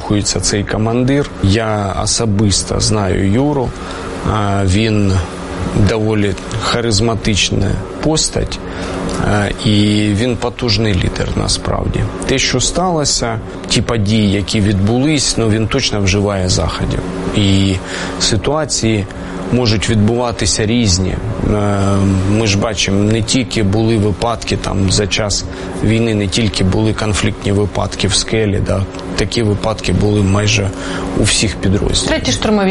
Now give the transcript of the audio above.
рухається цей командир. Я особисто знаю Юру. Він доволі харизматична постать. І він потужний лідер, насправді. Те, що сталося, ті події, які відбулись, він точно вживає заходів. І ситуації можуть відбуватися різні. Ми ж бачимо, не тільки були випадки, за час війни не тільки були конфліктні випадки в Скелі, такі випадки були майже у всіх підрозділах. Треті штурмові